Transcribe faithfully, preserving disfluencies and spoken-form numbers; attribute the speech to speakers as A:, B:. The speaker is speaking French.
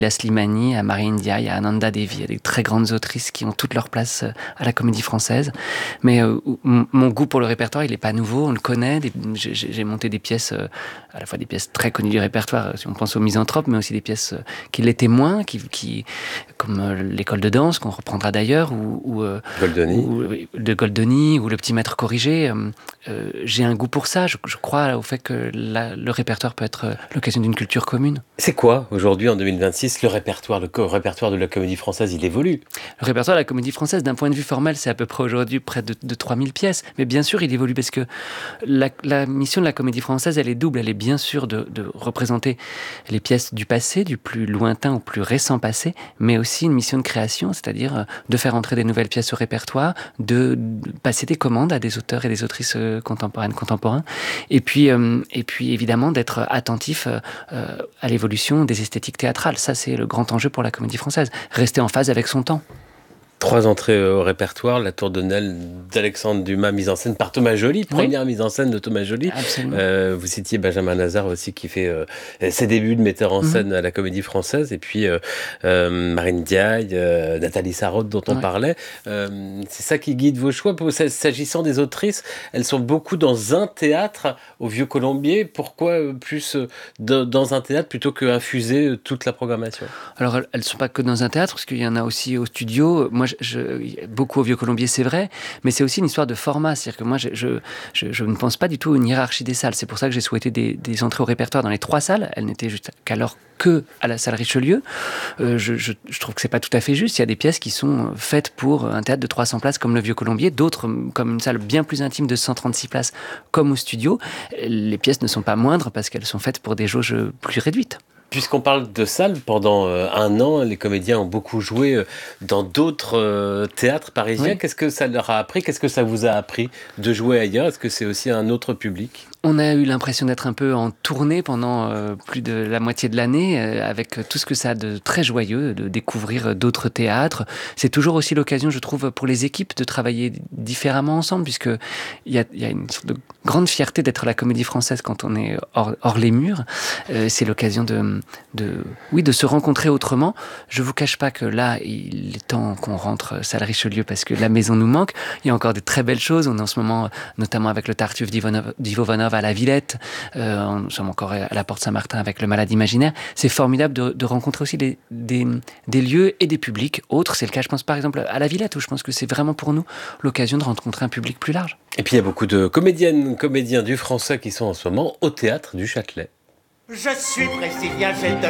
A: à Slimani, à Marie Ndiaye, à Ananda Devi, il y a des très grandes autrices qui ont toute leur place à la Comédie Française. Mais euh, mon goût pour le répertoire, il n'est pas nouveau, on le connaît. Des, j'ai, j'ai monté des pièces, euh, à la fois des pièces très connues du répertoire, si on pense aux Misanthropes, mais aussi des pièces euh, qui l'étaient moins, qui, qui, comme euh, l'école de danse, qu'on reprendra d'ailleurs, ou, ou, euh,
B: Goldoni.
A: ou de Goldoni, ou le petit maître corrigé. Euh, euh, j'ai un goût pour ça. Je, je crois au fait que la, le répertoire peut être l'occasion d'une culture commune.
B: C'est quoi, aujourd'hui, en deux mille vingt-six, le répertoire, le co- répertoire de la Comédie Française, il évolue.
A: Le répertoire de la Comédie Française, d'un point de vue formel, c'est à peu près aujourd'hui près de, de trois mille pièces. Mais bien sûr, il évolue parce que la, la mission de la Comédie Française, elle est double. Elle est bien sûr de, de représenter les pièces du passé, du plus lointain au plus récent passé, mais aussi une mission de création, c'est-à-dire de faire entrer des nouvelles pièces au répertoire, de, de passer des commandes à des auteurs et des autrices contemporaines, contemporains, et puis, euh, et puis évidemment d'être attentif euh, à l'évolution des esthétiques théâtrales. Ça, c'est le grand enjeu pour la Comédie Française. Rester en phase avec son temps.
B: Trois entrées au répertoire, La Tour de Nesle d'Alexandre Dumas, mise en scène par Thomas Joly, première oui. mise en scène de Thomas Joly. Euh, vous citiez Benjamin Nazar aussi, qui fait euh, ses débuts de metteur en scène mm-hmm. à la Comédie Française, et puis euh, euh, Marie Ndiaye, euh, Nathalie Sarraute dont on ouais. parlait. Euh, c'est ça qui guide vos choix. S'agissant des autrices, elles sont beaucoup dans un théâtre au Vieux-Colombier. Pourquoi plus dans un théâtre plutôt qu'infuser toute la programmation?
A: Alors, elles ne sont pas que dans un théâtre, parce qu'il y en a aussi au studio. Moi, Je, beaucoup au Vieux-Colombier, c'est vrai, mais c'est aussi une histoire de format. C'est-à-dire que moi, je, je, je, je ne pense pas du tout à une hiérarchie des salles. C'est pour ça que j'ai souhaité des, des entrées au répertoire dans les trois salles. Elles n'étaient jusqu'alors que à la salle Richelieu. Euh, je, je, je trouve que c'est pas tout à fait juste. Il y a des pièces qui sont faites pour un théâtre de trois cents places comme le Vieux-Colombier, d'autres comme une salle bien plus intime de cent trente-six places comme au studio. Les pièces ne sont pas moindres parce qu'elles sont faites pour des jauges plus réduites.
B: Puisqu'on parle de salles, pendant euh, un an, les comédiens ont beaucoup joué euh, dans d'autres euh, théâtres parisiens. Oui. Qu'est-ce que ça leur a appris? Qu'est-ce que ça vous a appris de jouer ailleurs? Est-ce que c'est aussi un autre public?
A: On a eu l'impression d'être un peu en tournée pendant euh, plus de la moitié de l'année, euh, avec tout ce que ça a de très joyeux, de découvrir d'autres théâtres. C'est toujours aussi l'occasion, je trouve, pour les équipes de travailler différemment ensemble, puisqu'il y a, y a une sorte de grande fierté d'être la Comédie Française quand on est hors, hors les murs. Euh, c'est l'occasion de, de, oui, de se rencontrer autrement. Je vous cache pas que là, il est temps qu'on rentre salle Richelieu parce que la maison nous manque. Il y a encore de très belles choses. On est en ce moment, notamment avec le Tartuffe d'Ivo Vanov à la Villette. Euh, nous sommes encore à la Porte Saint-Martin avec le Malade Imaginaire. C'est formidable de, de rencontrer aussi des, des, des lieux et des publics autres. C'est le cas, je pense, par exemple, à la Villette, où je pense que c'est vraiment pour nous l'occasion de rencontrer un public plus large.
B: Et puis, il y a beaucoup de comédiennes, comédiens du français qui sont en ce moment au Théâtre du Châtelet.
C: Je suis brésilien, j'ai de